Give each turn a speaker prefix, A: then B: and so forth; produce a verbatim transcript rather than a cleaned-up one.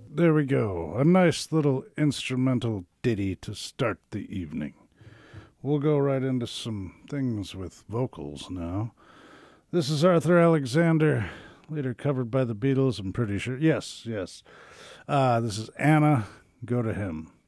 A: There we go. A nice little instrumental ditty to start the evening. We'll go right into some things with vocals now. This is Arthur Alexander, later covered by the Beatles, I'm pretty sure. Yes, yes. Uh, this is Anna, Go to Him.